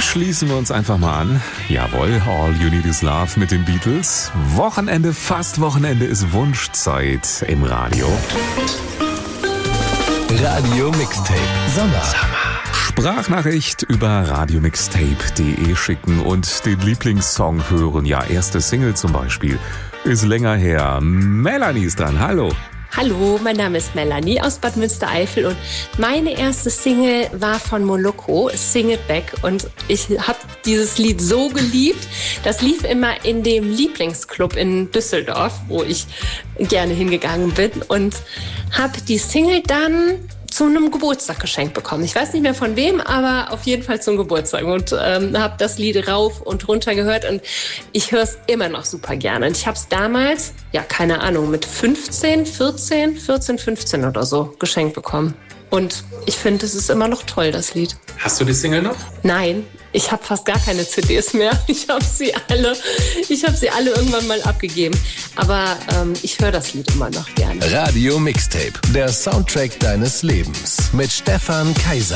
Schließen wir uns einfach mal an. Jawohl, All You Need Is Love mit den Beatles. Wochenende, fast Wochenende ist Wunschzeit im Radio. Radio Mixtape Sommer. Sprachnachricht über radiomixtape.de schicken und den Lieblingssong hören. Ja, erste Single zum Beispiel. Ist länger her. Melanie ist dran. Hallo. Hallo, mein Name ist Melanie aus Bad Münstereifel und meine erste Single war von Moloko, Sing It Back, und ich habe dieses Lied so geliebt. Das lief immer in dem Lieblingsclub in Düsseldorf, wo ich gerne hingegangen bin, und habe die Single dann zu einem Geburtstag geschenkt bekommen. Ich weiß nicht mehr von wem, aber auf jeden Fall zum Geburtstag, und habe das Lied rauf und runter gehört und ich höre es immer noch super gerne. Und ich habe es damals, ja keine Ahnung, mit 15 oder so geschenkt bekommen. Und ich finde, es ist immer noch toll, das Lied. Hast du die Single noch? Nein, ich habe fast gar keine CDs mehr. Ich habe sie alle irgendwann mal abgegeben. Aber ich höre das Lied immer noch gerne. Radio Mixtape, der Soundtrack deines Lebens mit Stefan Kaiser.